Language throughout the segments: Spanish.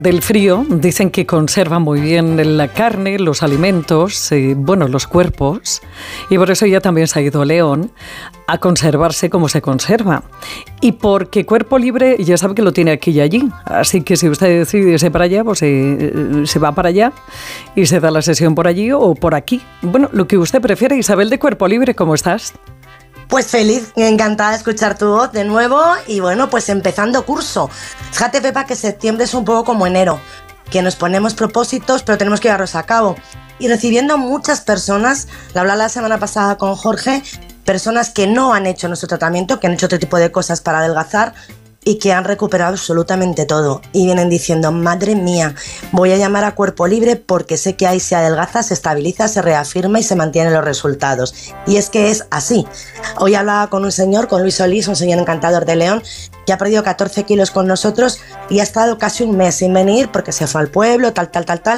Del frío, dicen que conserva muy bien la carne, los alimentos, los cuerpos, y por eso ya también se ha ido a León a conservarse como se conserva. Y porque Cuerpo Libre ya sabe que lo tiene aquí y allí, así que si usted decide irse para allá, pues se va para allá y se da la sesión por allí o por aquí. Bueno, lo que usted prefiere. Isabel de Cuerpo Libre, ¿cómo estás? Pues feliz, encantada de escuchar tu voz de nuevo y bueno, pues empezando curso. Fíjate, Pepa, que septiembre es un poco como enero, que nos ponemos propósitos pero tenemos que llevarlos a cabo. Y recibiendo muchas personas, la hablaba la semana pasada con Jorge, personas que no han hecho nuestro tratamiento, que han hecho otro tipo de cosas para adelgazar y que han recuperado absolutamente todo. Y vienen diciendo, madre mía, voy a llamar a Cuerpo Libre porque sé que ahí se adelgaza, se estabiliza, se reafirma y se mantienen los resultados. Y es que es así. Hoy hablaba con un señor, con Luis Solís, un señor encantador de León, que ha perdido 14 kilos con nosotros y ha estado casi un mes sin venir porque se fue al pueblo, tal.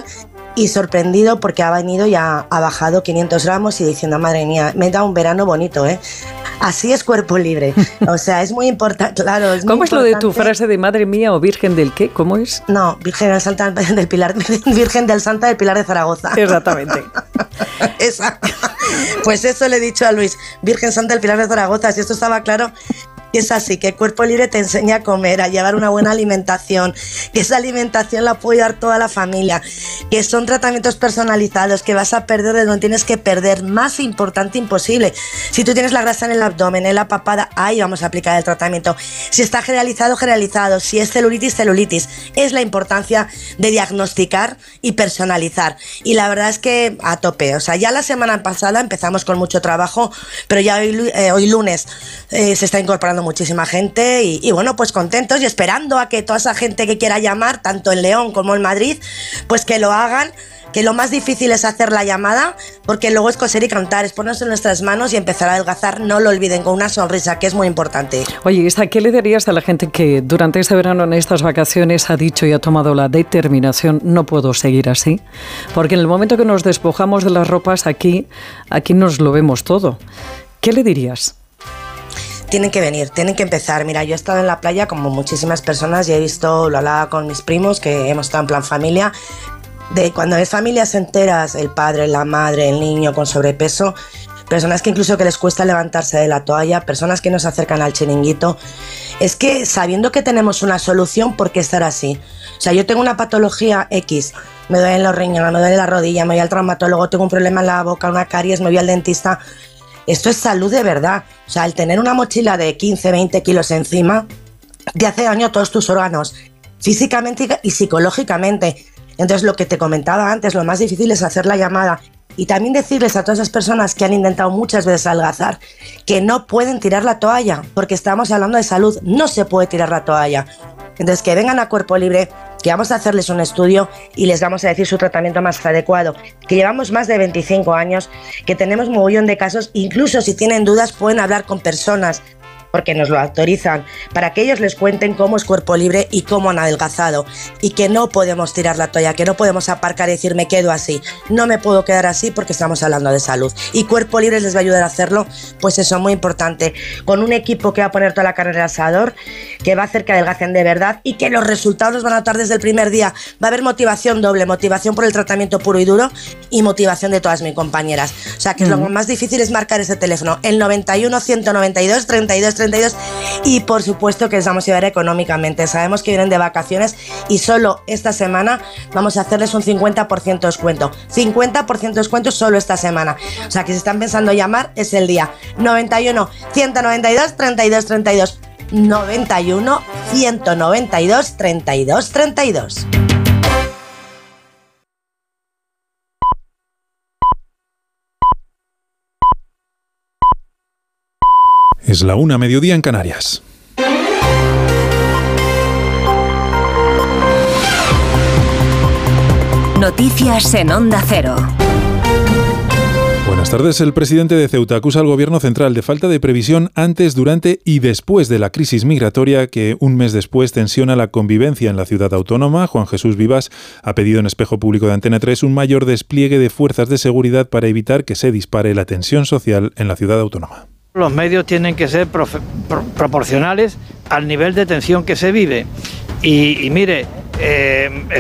Y sorprendido porque ha venido y ha bajado 500 gramos y diciendo, madre mía, me da un verano bonito, ¿eh? Así es Cuerpo Libre. O sea, es muy importante, claro. ¿Cómo es lo de tu frase de madre mía o virgen del qué? ¿Cómo es? No, Virgen del Santa del Pilar, Virgen del Santa del Pilar de Zaragoza. Exactamente. Esa. Pues eso le he dicho a Luis, Virgen Santa del Pilar de Zaragoza, si esto estaba claro. Y es así, que Cuerpo Libre te enseña a comer, a llevar una buena alimentación, que esa alimentación la puede dar toda la familia, que son tratamientos personalizados, que vas a perder de donde tienes que perder, más importante imposible. Si tú tienes la grasa en el abdomen, en la papada, ahí vamos a aplicar el tratamiento. Si está generalizado, si es celulitis. Es la importancia de diagnosticar y personalizar. Y la verdad es que a tope, o sea, ya la semana pasada empezamos con mucho trabajo, pero ya hoy lunes se está incorporando muchísima gente y bueno, pues contentos y esperando a que toda esa gente que quiera llamar, tanto en León como en Madrid, pues que lo hagan, que lo más difícil es hacer la llamada, porque luego es coser y cantar, es ponernos en nuestras manos y empezar a adelgazar, no lo olviden, con una sonrisa, que es muy importante. Oye, Isa, ¿qué le dirías a la gente que durante este verano, en estas vacaciones, ha dicho y ha tomado la determinación, no puedo seguir así? Porque en el momento que nos despojamos de las ropas, aquí nos lo vemos todo. ¿Qué le dirías? Tienen que venir, tienen que empezar. Mira, yo he estado en la playa como muchísimas personas y he visto, lo hablaba con mis primos, que hemos estado en plan familia, de cuando ves familias enteras, el padre, la madre, el niño con sobrepeso, personas que incluso que les cuesta levantarse de la toalla, personas que no se acercan al chiringuito. Es que sabiendo que tenemos una solución, ¿por qué estar así? O sea, yo tengo una patología X, me duelen los riñones, me duele la rodilla, me voy al traumatólogo, tengo un problema en la boca, una caries, me voy al dentista. Esto es salud de verdad. O sea, el tener una mochila de 15, 20 kilos encima te hace daño a todos tus órganos, físicamente y psicológicamente. Entonces, lo que te comentaba antes, lo más difícil es hacer la llamada. Y también decirles a todas esas personas que han intentado muchas veces adelgazar que no pueden tirar la toalla, porque estamos hablando de salud, no se puede tirar la toalla. Entonces, que vengan a Cuerpo Libre, que vamos a hacerles un estudio y les vamos a decir su tratamiento más adecuado, que llevamos más de 25 años, que tenemos un mogollón de casos, incluso si tienen dudas pueden hablar con personas, porque nos lo autorizan, para que ellos les cuenten cómo es Cuerpo Libre y cómo han adelgazado, y que no podemos tirar la toalla, que no podemos aparcar y decir me quedo así, no me puedo quedar así porque estamos hablando de salud, y Cuerpo Libre les va a ayudar a hacerlo, pues eso, muy importante, con un equipo que va a poner toda la carne en el asador, que va a hacer que adelgacen de verdad y que los resultados los van a notar desde el primer día. Va a haber motivación doble, motivación por el tratamiento puro y duro y motivación de todas mis compañeras. O sea, que lo más difícil es marcar ese teléfono, el 91 192 32 32, y por supuesto que les vamos a ayudar económicamente. Sabemos que vienen de vacaciones y solo esta semana vamos a hacerles un 50% de descuento. 50% de descuento solo esta semana. O sea, que si están pensando llamar, es el día. 91 192 32 32. 91 192 32 32. Es la 1:00 mediodía en Canarias. Noticias en Onda Cero. Buenas tardes. El presidente de Ceuta acusa al gobierno central de falta de previsión antes, durante y después de la crisis migratoria que un mes después tensiona la convivencia en la ciudad autónoma. Juan Jesús Vivas ha pedido en Espejo Público de Antena 3 un mayor despliegue de fuerzas de seguridad para evitar que se dispare la tensión social en la ciudad autónoma. Los medios tienen que ser proporcionales al nivel de tensión que se vive. Y mire,